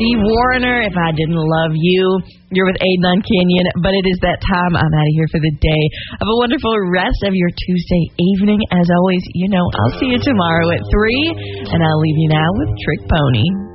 Steve Wariner, If I Didn't Love You. You're with Aiden Canyon, but it is that time. I'm out of here for the day. Have a wonderful rest of your Tuesday evening. As always, I'll see you tomorrow at 3, and I'll leave you now with Trick Pony.